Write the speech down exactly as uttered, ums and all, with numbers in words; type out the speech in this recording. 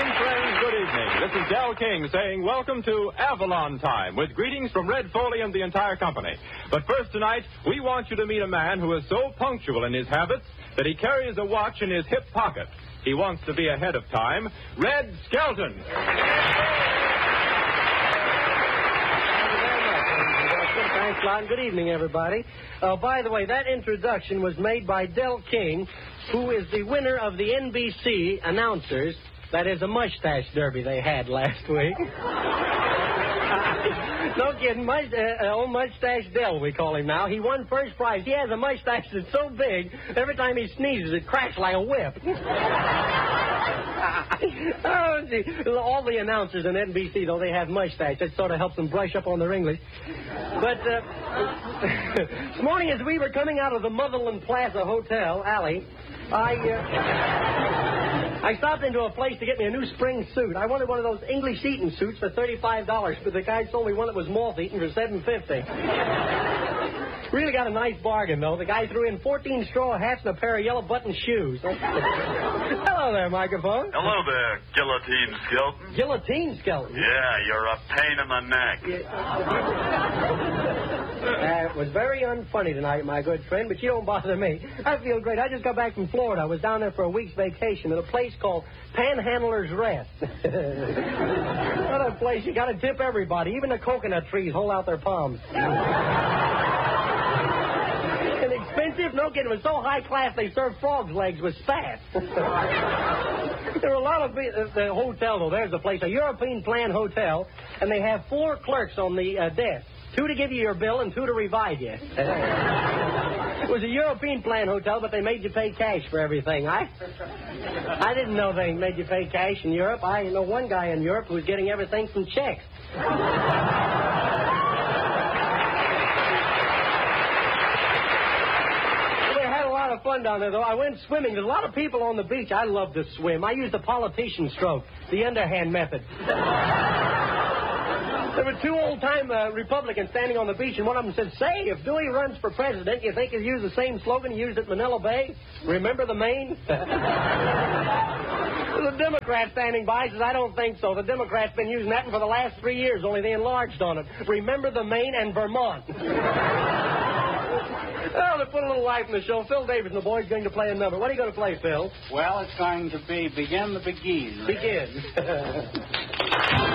and friends, good evening. This is Del King saying welcome to Avalon Time with greetings from Red Foley and the entire company. But first tonight, we want you to meet a man who is so punctual in his habits that he carries a watch in his hip pocket. He wants to be ahead of time. Red Skelton. Thanks, Lon. Good evening, everybody. Uh, by the way, that introduction was made by Del King, who is the winner of the N B C announcers. That is a mustache derby they had last week. No kidding. Must, uh, uh, old Mustache Del, we call him now. He won first prize. He has a mustache that's so big, every time he sneezes, it cracks like a whip. Oh, gee. All the announcers in N B C, though, they have mustache. That sort of helps them brush up on their English. But uh, this morning, as we were coming out of the Motherland Plaza Hotel alley, I... Uh, I stopped into a place to get me a new spring suit. I wanted one of those English Eaton suits for thirty-five dollars, but the guy sold me one that was moth eaten for seven fifty. Really got a nice bargain, though. The guy threw in fourteen straw hats and a pair of yellow button shoes. Hello there, microphone. Hello there, Guillotine Skelton. Guillotine Skeleton? Yeah, you're a pain in the neck. Uh, it was very unfunny tonight, my good friend, but you don't bother me. I feel great. I just got back from Florida. I was down there for a week's vacation at a place called Panhandler's Rest. What a place. You got to tip everybody. Even the coconut trees hold out their palms. And expensive? No kidding. It was so high class they served frog's legs with sass. There were a lot of... Uh, the hotel, though, there's the place, a European plan hotel, and they have four clerks on the uh, desk. Two to give you your bill and two to revive you. It was a European plan hotel, but they made you pay cash for everything. I I didn't know they made you pay cash in Europe. I know one guy in Europe who was getting everything from checks. We had a lot of fun down there, though. I went swimming. There's a lot of people on the beach. I love to swim. I used the politician stroke, the underhand method. There were two old-time uh, Republicans standing on the beach, and one of them said, "Say, if Dewey runs for president, you think he'll use the same slogan he used at Manila Bay? Remember the Maine?" The Democrat standing by says, "I don't think so. The Democrats been using that for the last three years, only they enlarged on it. Remember the Maine and Vermont." Well, to put a little life in the show, Phil Davis and the boys going to play a number. What are you going to play, Phil? Well, it's going to be Begin the Begin. Begin.